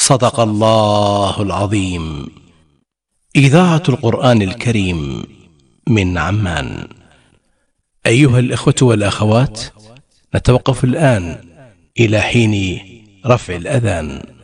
صدق الله العظيم. إذاعة القرآن الكريم من عمان. أيها الإخوة والأخوات، نتوقف الآن إلى حين رفع الأذان.